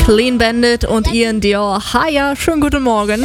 Clean Bandit und Ian Dior. Hiya, schönen guten Morgen.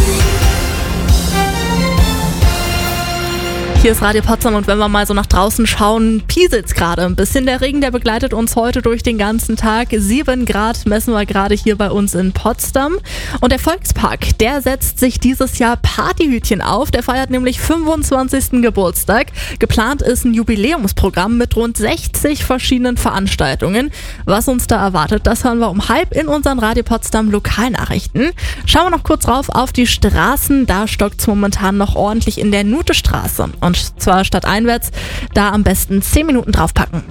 Hier ist Radio Potsdam und wenn wir mal so nach draußen schauen, pieselt's gerade ein bisschen. Der Regen, der begleitet uns heute durch den ganzen Tag. 7 Grad messen wir gerade hier bei uns in Potsdam. Und der Volkspark, der setzt sich dieses Jahr Partyhütchen auf. Der feiert nämlich 25. Geburtstag. Geplant ist ein Jubiläumsprogramm mit rund 60 verschiedenen Veranstaltungen. Was uns da erwartet, das hören wir um 12:30 in unseren Radio Potsdam Lokalnachrichten. Schauen wir noch kurz rauf auf die Straßen. Da stockt's momentan noch ordentlich in der Nutestraße. Und zwar stadteinwärts, da am besten 10 Minuten draufpacken.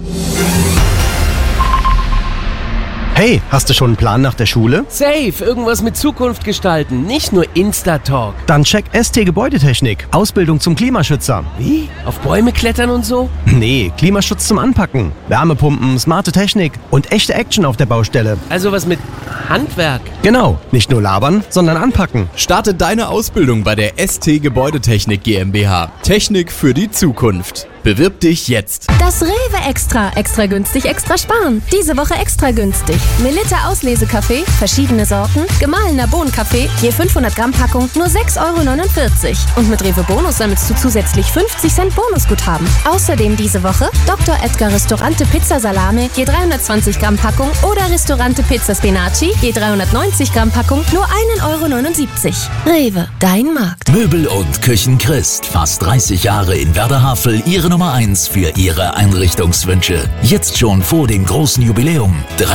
Hey, hast du schon einen Plan nach der Schule? Safe, irgendwas mit Zukunft gestalten, nicht nur Insta-Talk. Dann check ST Gebäudetechnik, Ausbildung zum Klimaschützer. Wie? Auf Bäume klettern und so? Nee, Klimaschutz zum Anpacken. Wärmepumpen, smarte Technik und echte Action auf der Baustelle. Also was mit Handwerk. Genau, nicht nur labern, sondern anpacken. Starte deine Ausbildung bei der ST Gebäudetechnik GmbH. Technik für die Zukunft. Bewirb dich jetzt. Das Rewe Extra. Extra günstig, extra sparen. Diese Woche extra günstig. Melitta Auslesekaffee, verschiedene Sorten, gemahlener Bohnenkaffee, je 500 Gramm Packung, nur 6,49 €. Und mit Rewe Bonus sammelst du zusätzlich 50 Cent Bonusguthaben. Außerdem diese Woche Dr. Edgar Ristorante Pizza Salame, je 320 Gramm Packung oder Ristorante Pizza Spinaci, je 390 Gramm Packung, nur 1,79 €. Rewe, dein Markt. Möbel und Küchen Christ. Fast 30 Jahre in Werder-Havel. Ihre Nummer 1 für Ihre Einrichtungswünsche. Jetzt schon vor dem großen Jubiläum.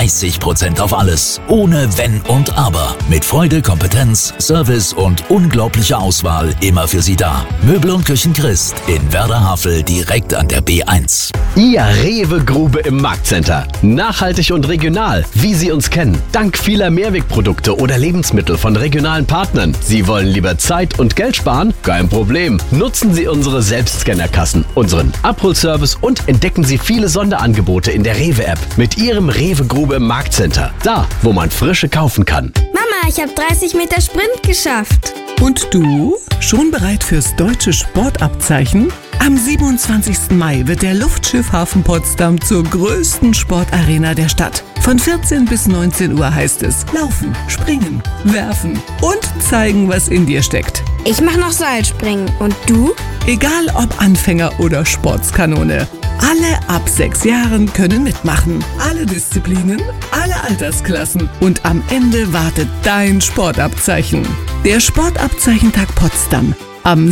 30% auf alles. Ohne Wenn und Aber. Mit Freude, Kompetenz, Service und unglaublicher Auswahl immer für Sie da. Möbel und Küchen Christ in Werder-Havel direkt an der B1. Ihr Rewe-Grube im Marktcenter. Nachhaltig und regional, wie Sie uns kennen. Dank vieler Mehrwegprodukte oder Lebensmittel von regionalen Partnern. Sie wollen lieber Zeit und Geld sparen? Kein Problem. Nutzen Sie unsere Selbstscannerkassen, unseren Abholservice und entdecken Sie viele Sonderangebote in der Rewe-App mit Ihrem Rewe-Grube im Marktcenter. Da, wo man Frische kaufen kann. Mama, ich habe 30 Meter Sprint geschafft. Und du? Schon bereit fürs deutsche Sportabzeichen? Am 27. Mai wird der Luftschiffhafen Potsdam zur größten Sportarena der Stadt. Von 14 bis 19 Uhr heißt es Laufen, Springen, Werfen und zeigen, was in dir steckt. Ich mache noch Seilspringen. Und du? Egal ob Anfänger oder Sportskanone. Alle ab 6 Jahren können mitmachen. Alle Disziplinen, alle Altersklassen. Und am Ende wartet dein Sportabzeichen. Der Sportabzeichentag Potsdam am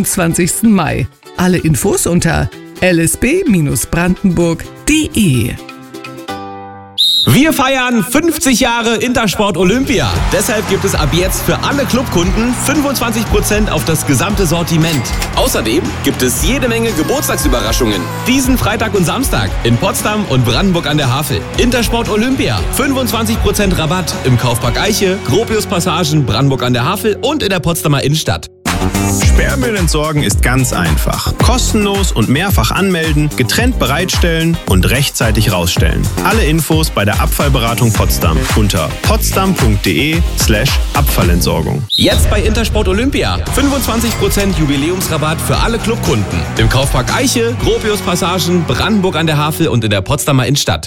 27. Mai. Alle Infos unter lsb-brandenburg.de. Wir feiern 50 Jahre Intersport Olympia. Deshalb gibt es ab jetzt für alle Clubkunden 25% auf das gesamte Sortiment. Außerdem gibt es jede Menge Geburtstagsüberraschungen. Diesen Freitag und Samstag in Potsdam und Brandenburg an der Havel. Intersport Olympia. 25% Rabatt im Kaufpark Eiche, Gropius-Passagen, Brandenburg an der Havel und in der Potsdamer Innenstadt. Sperrmüll entsorgen ist ganz einfach. Kostenlos und mehrfach anmelden, getrennt bereitstellen und rechtzeitig rausstellen. Alle Infos bei der Abfallberatung Potsdam unter potsdam.de/Abfallentsorgung. Jetzt bei Intersport Olympia. 25% Jubiläumsrabatt für alle Clubkunden. Im Kaufpark Eiche, Gropius-Passagen, Brandenburg an der Havel und in der Potsdamer Innenstadt.